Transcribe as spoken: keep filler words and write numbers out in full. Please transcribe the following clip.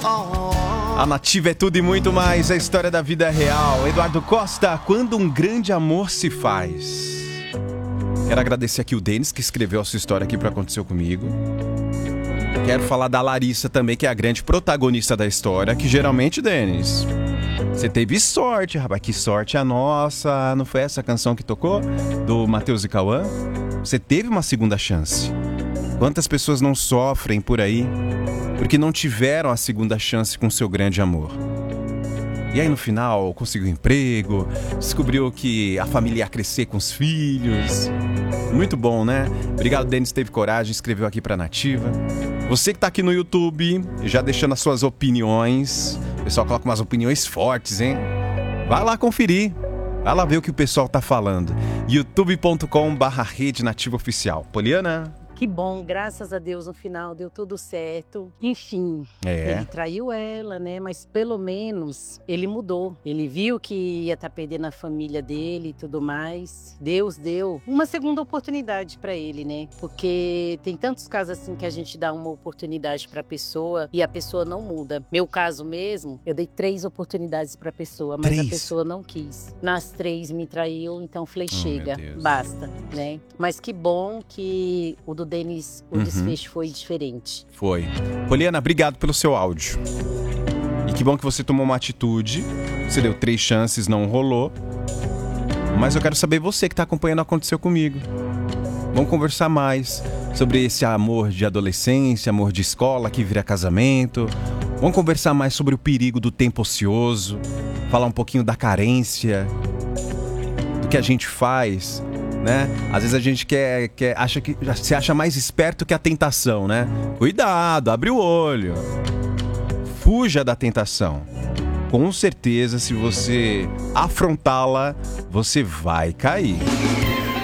A Nativa é tudo e muito mais, a história da vida real. Eduardo Costa, quando um grande amor se faz. Quero agradecer aqui o Denis, que escreveu a sua história aqui para Aconteceu Comigo. Quero falar da Larissa também, que é a grande protagonista da história, que geralmente, Denis, você teve sorte, rapaz. Que sorte a nossa. Não foi essa canção que tocou? Do Matheus e Cauã? Você teve uma segunda chance. Quantas pessoas não sofrem por aí porque não tiveram a segunda chance com seu grande amor? E aí no final conseguiu emprego, descobriu que a família ia crescer com os filhos. Muito bom, né? Obrigado, Denis, teve coragem, escreveu aqui pra Nativa. Você que tá aqui no YouTube, já deixando as suas opiniões. O pessoal coloca umas opiniões fortes, hein? Vai lá conferir. Vai lá ver o que o pessoal tá falando. youtube ponto com barra rede nativa oficial. Poliana? Que bom, graças a Deus, no final deu tudo certo. Enfim, é. ele traiu ela, né? Mas pelo menos ele mudou. Ele viu que ia estar perdendo a família dele e tudo mais. Deus deu uma segunda oportunidade pra ele, né? Porque tem tantos casos assim que a gente dá uma oportunidade pra pessoa e a pessoa não muda. Meu caso mesmo, eu dei três oportunidades pra pessoa, mas três? a pessoa não quis. Nas três me traiu, então falei, Oh, chega, basta, né? Mas que bom que o do Denis, o uhum. desfecho foi diferente. Foi. Poliana, obrigado pelo seu áudio. E que bom que você tomou uma atitude. Você deu três chances, não rolou. Mas eu quero saber você que tá acompanhando Aconteceu Comigo. Vamos conversar mais sobre esse amor de adolescência, amor de escola que vira casamento. Vamos conversar mais sobre o perigo do tempo ocioso. Falar um pouquinho da carência, do que a gente faz, né? Às vezes a gente quer, quer, acha que se acha mais esperto que a tentação, né? Cuidado, abre o olho. Fuja da tentação. Com certeza, se você afrontá-la, você vai cair.